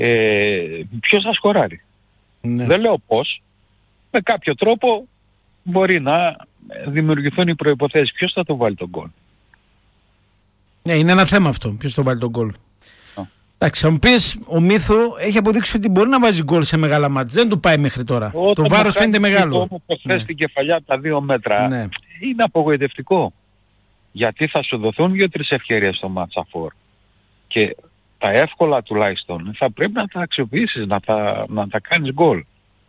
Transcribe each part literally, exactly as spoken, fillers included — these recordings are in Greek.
Ε, ποιος θα σκοράρει? Ναι. Δεν λέω πώς. Με κάποιο τρόπο μπορεί να δημιουργηθούν οι προϋποθέσεις. Ποιος θα το βάλει τον γκολ? Ναι, είναι ένα θέμα αυτό. Ποιος θα βάλει τον γκολ? Εντάξει, θα μου πεις, ο Μίθο έχει αποδείξει ότι μπορεί να βάζει γκολ σε μεγάλα μάτς. Δεν του πάει μέχρι τώρα. Όταν το βάρος φαίνεται μεγάλο. Όταν μου θες την κεφαλιά από τα δύο μέτρα, ναι, είναι απογοητευτικό. Γιατί θα σου δοθούν δύο-τρεις ευκαιρίες στο ματσαφόρ. Και τα εύκολα τουλάχιστον θα πρέπει να τα αξιοποιήσεις, να τα, να τα κάνεις γκολ.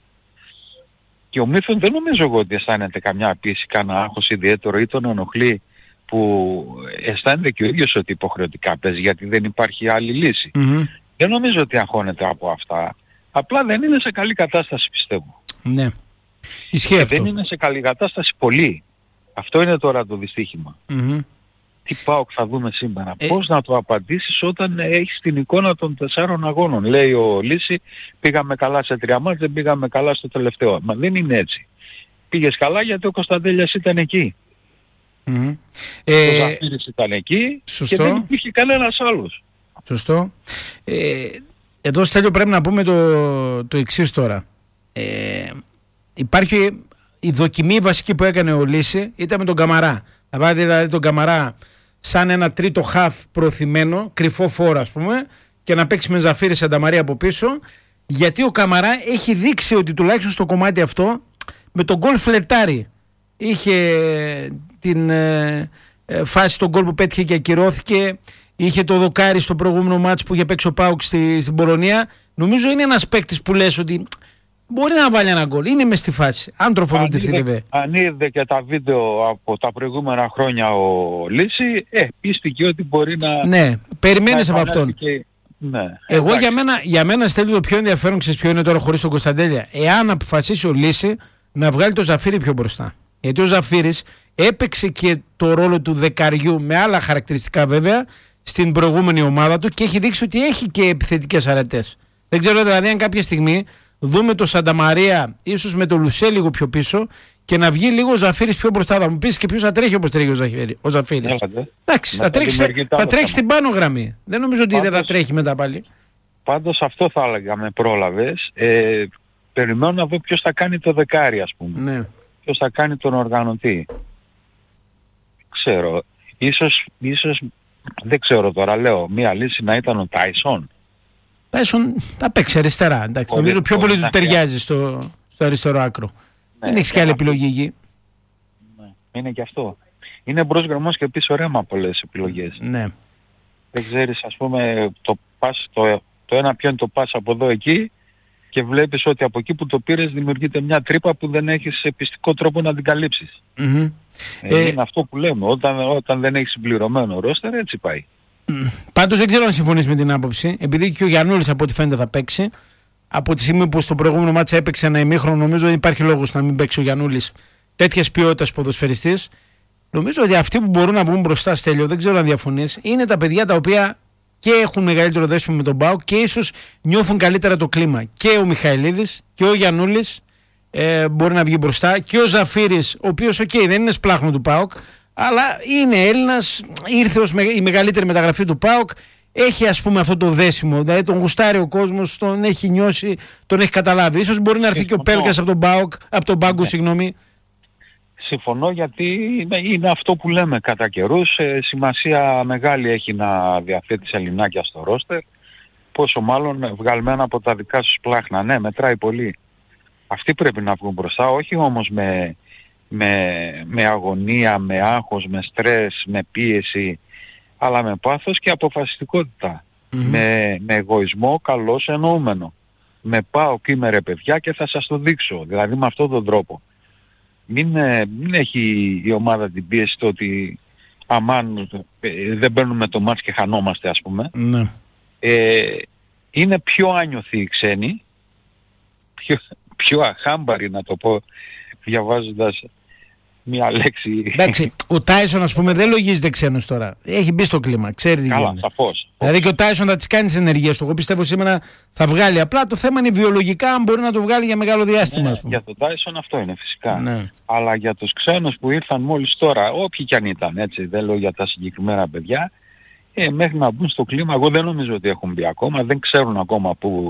Και ο Μίθον δεν νομίζω εγώ ότι αισθάνεται καμιά πίεση, κανένα άγχος ιδιαίτερο ή τον ενοχλεί, που αισθάνεται και ο ίδιος ότι υποχρεωτικά παίζει γιατί δεν υπάρχει άλλη λύση. Mm-hmm. Δεν νομίζω ότι αγχώνεται από αυτά. Απλά δεν είναι σε καλή κατάσταση, πιστεύω. Ναι. Ισχύει αυτό. Δεν είναι σε καλή κατάσταση πολύ. Αυτό είναι τώρα το δυστύχημα. Mm-hmm. Τι ΠΑΟΚ θα δούμε σήμερα? Ε... Πώς να το απαντήσεις όταν έχεις την εικόνα των τεσσάρων αγώνων? Λέει ο Λύση, πήγαμε καλά σε τρία μάτς, δεν πήγαμε καλά στο τελευταίο. Μα δεν είναι έτσι. Πήγες καλά γιατί ο Κωνσταντέλιας ήταν εκεί. Mm-hmm. Ο ε... Ζαφύρης ήταν εκεί. Σωστό. Και δεν υπήρχε κανένας άλλος. Σωστό. Ε, εδώ, Στέλιο, πρέπει να πούμε το, το εξής τώρα. Ε, υπάρχει η δοκιμή βασική που έκανε ο Λύση, ήταν με τον Καμαρά. Θα βάλει δηλαδή τον Καμαρά σαν ένα τρίτο χαφ προωθημένο, κρυφό φόρο ας πούμε, και να παίξει με Ζαφύρη Σανταμαρία από πίσω, γιατί ο Καμαρά έχει δείξει ότι τουλάχιστον στο κομμάτι αυτό με τον γκολ φλετάρει. Είχε την ε, ε, φάση τον γκολ που πέτυχε και ακυρώθηκε, είχε το δοκάρι στο προηγούμενο μάτς που είχε παίξει ο ΠΑΟΚ στη, στην Πολωνία. Νομίζω είναι ένας παίκτης που λες ότι μπορεί να βάλει ένα γκολ, είναι μες στη φάση, αν τροφοδοτηθεί βέβαια. Αν είδε και τα βίντεο από τα προηγούμενα χρόνια ο Λύση, ε, πίστηκε ότι μπορεί να... Ναι, περιμένεις από αυτόν. Και... Ναι. Εγώ για μένα, για μένα Στέλιο, το πιο ενδιαφέρον, ξέρεις ποιο είναι τώρα χωρίς τον Κωνσταντέλια? Εάν αποφασίσει ο Λύση να βγάλει το Ζαφύρι πιο μπροστά. Γιατί ο Ζαφύρης έπαιξε και το ρόλο του δεκαριού, με άλλα χαρακτηριστικά βέβαια, στην προηγούμενη ομάδα του και έχει δείξει ότι έχει και επιθετικές αρετές. Δεν ξέρω δηλαδή αν κάποια στιγμή δούμε το Σανταμαρία ίσως με το Λουσέ λίγο πιο πίσω και να βγει λίγο ο Ζαφύρης πιο μπροστά. Θα μου πεις και ποιος θα τρέχει όπως τρέχει ο Ζαφύρης. Εντάξει, θα τρέξει, θα τρέξει στην πάνω γραμμή. Δεν νομίζω ότι πάντως, δεν θα τρέχει μετά πάλι. Πάντως αυτό θα έλεγα, με πρόλαβες. Ε, περιμένω να δω ποιος θα κάνει το δεκάρι, ας πούμε. Ναι. Ποιος θα κάνει τον οργανωτή. Ξέρω. Ίσως, ίσως δεν ξέρω τώρα, λέω, μία λύση να ήταν ο Τάισον. Τάισον θα παίξει αριστερά. Εντάξει, νομίζω πιο πολύ του ταιριάζει στο, στο αριστερό άκρο. Ναι, δεν έχει και άλλη επιλογή εκεί. Ναι, είναι και αυτό. Είναι μπρος γραμμός και πίσω ρέμα πολλές επιλογές. Ναι. Δεν ξέρεις, ας πούμε, το, πας, το, το ένα πιάνει το πας από εδώ εκεί και βλέπεις ότι από εκεί που το πήρες δημιουργείται μια τρύπα που δεν έχεις πιστικό τρόπο να την καλύψεις. Mm-hmm. Ε, ε, είναι αυτό που λέμε. Όταν, όταν δεν έχεις συμπληρωμένο ρόστερ, έτσι πάει. Πάντως δεν ξέρω αν συμφωνείς με την άποψη, επειδή και ο Γιαννούλης από ό,τι φαίνεται θα παίξει. Από τη στιγμή που στο προηγούμενο μάτσα έπαιξε ένα ημίχρονο, νομίζω δεν υπάρχει λόγος να μην παίξει ο Γιαννούλης τέτοιας ποιότητας ποδοσφαιριστής. Νομίζω ότι αυτοί που μπορούν να βγουν μπροστά, Στέλιο, δεν ξέρω αν διαφωνείς, είναι τα παιδιά τα οποία και έχουν μεγαλύτερο δέσιμο με τον ΠΑΟΚ και ίσως νιώθουν καλύτερα το κλίμα. Και ο Μιχαηλίδης και ο Γιαννούλης ε, μπορεί να βγει μπροστά και ο Ζαφύρης, ο οποίος okay, δεν είναι σπλάχνο του ΠΑΟΚ, αλλά είναι Έλληνας, ήρθε ως η μεγαλύτερη μεταγραφή του ΠΑΟΚ, έχει ας πούμε αυτό το δέσιμο, δηλαδή τον γουστάρει ο κόσμος, τον έχει νιώσει, τον έχει καταλάβει. Ίσως μπορεί να έρθει Συμφωνώ. και ο Πέλκας από τον ΠΑΟΚ, από τον Πάγκο, συγγνώμη. Συμφωνώ, γιατί είναι, είναι αυτό που λέμε κατά καιρούς, ε, σημασία μεγάλη έχει να διαθέτεις Ελληνάκια στο ρόστερ, πόσο μάλλον βγαλμένα από τα δικά σου σπλάχνα. Ναι, μετράει πολύ. Αυτοί πρέπει να βγουν μπροστά, όχι όμως με... Με, με αγωνία, με άγχος, με στρες, με πίεση, αλλά με πάθος και αποφασιστικότητα. Mm-hmm. Με, με εγωισμό καλώς εννοούμενο. Με πάω και είμαι ρε παιδιά και θα σας το δείξω. Δηλαδή με αυτόν τον τρόπο. Μην, μην έχει η ομάδα την πίεση το ότι αμάν δεν παίρνουμε το μάτς και χανόμαστε, ας πούμε. Mm-hmm. Ε, είναι πιο άνιωθοι οι ξένοι, πιο, πιο αχάμπαροι να το πω, διαβάζοντας μια λέξη. Εντάξει, ο Τάισον ας πούμε δεν λογίζεται ξένος τώρα. Έχει μπει στο κλίμα, ξέρει τι Καλά, γίνεται. Σαφώς. Δηλαδή και ο Τάισον θα τις κάνει τις ενεργείες του. Εγώ πιστεύω σήμερα θα βγάλει. Απλά το θέμα είναι βιολογικά, αν μπορεί να το βγάλει για μεγάλο διάστημα. Ναι, ας πούμε. για τον Τάισον αυτό είναι φυσικά. Ναι. Αλλά για τους ξένους που ήρθαν μόλις τώρα, όποιοι κι αν ήταν, έτσι, δεν λέω για τα συγκεκριμένα παιδιά, Ε, μέχρι να μπουν στο κλίμα, εγώ δεν νομίζω ότι έχουν μπει ακόμα, δεν ξέρουν ακόμα που